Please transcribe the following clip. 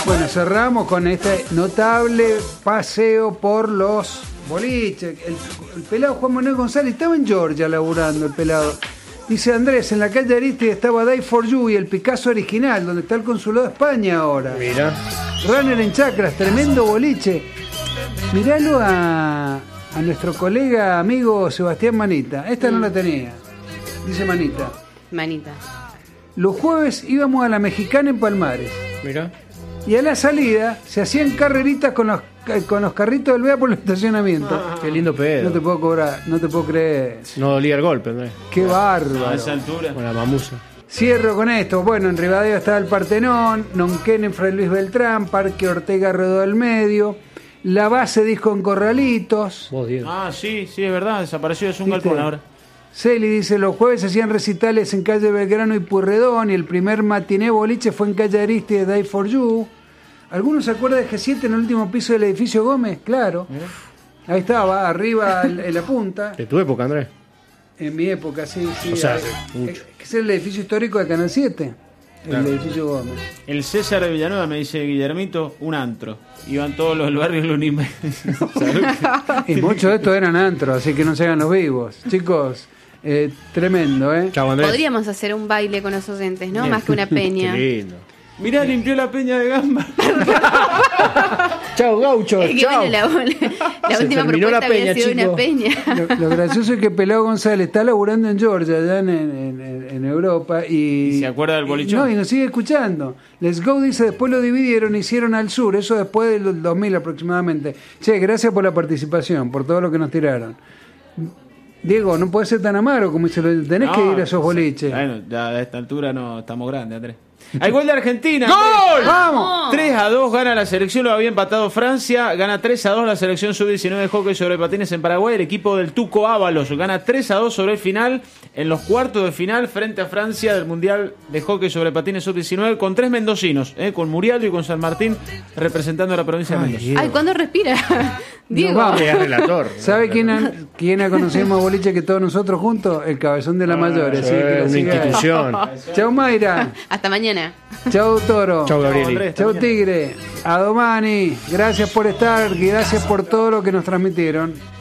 Bueno, cerramos con este notable paseo por los boliches. El pelado Juan Manuel González estaba en Georgia laburando, el pelado. Dice Andrés, en la calle Aristide estaba Die for You y el Picasso original, donde está el consulado de España ahora. Mira. Runner en Chacras, tremendo boliche. Miralo a nuestro colega, amigo Sebastián Manita. Esta no la tenía. Dice Manita. Manita. Los jueves íbamos a la Mexicana en Palmares. Mira. Y a la salida se hacían carreritas con los carritos del BEA por el estacionamiento. Qué lindo pedo. No te puedo cobrar, no te puedo creer. No dolía el golpe, Andrés. Qué bárbaro. A esa altura. Con la mamusa. Cierro con esto. Bueno, en Rivadavia estaba el Partenón, Nonquén en Fray Luis Beltrán, Parque Ortega Rodó del Medio, La Base Disco en Corralitos. Vos, Diego. Ah, sí, es verdad, desapareció, es un ¿Viste? galpón ahora. Celi dice, los jueves hacían recitales en calle Belgrano y Purredón y el primer matiné boliche fue en calle Aristide de Die for You. ¿Alguno se acuerda de G7 en el último piso del edificio Gómez? Claro. Ahí estaba, arriba en la punta. De tu época, Andrés. En mi época, sí. O sea, hace mucho. Que es el edificio histórico de Canal 7. Claro. El edificio Gómez. El César de Villanueva me dice, Guillermito, un antro. Iban todos los del barrio Lunime. Y muchos de estos eran antros, así que no se hagan los vivos. Chicos, tremendo, ¿eh? Chau, Andrés. Podríamos hacer un baile con los oyentes, ¿no? Bien. Más que una peña. Qué lindo. Mirá, limpió la peña de Gamba. Chau, gaucho. Es que Chau. bueno, la Se última terminó propuesta la había peña, sido chicos. una peña. Lo gracioso es que Pelado González está laburando en Georgia, allá en Europa. ¿Y se acuerda del bolichón? No, y nos sigue escuchando. Let's Go dice, después lo dividieron, hicieron al sur, eso después del 2000 aproximadamente. Che, gracias por la participación, por todo lo que nos tiraron. Diego, no puede ser tan amaro como dice, tenés que ir a esos boliches. Bueno, ya a esta altura no estamos grandes, Andrés. Hay gol de Argentina. ¡Gol! ¡Vamos! 3-2 gana la selección, lo había empatado Francia, gana 3-2 la selección sub-19 de hockey sobre patines en Paraguay, el equipo del Tuco Ábalos gana 3-2 sobre el final, en los cuartos de final frente a Francia del Mundial de Hockey sobre patines sub-19 con 3 mendocinos, con Murialdo y con San Martín representando a la provincia de Mendoza. Ay, ¿cuándo respira? Diego. Nos vamos. Es relator. ¿Sabe quién ha conocido más boliche que todos nosotros juntos? El cabezón de la Mayores. Eso es una institución. Chau, Mayra. Hasta mañana. Chau, Toro. Chau, Gabrieli. Andrés. Chau, Tigre. A Domani. Gracias por estar y gracias por todo lo que nos transmitieron.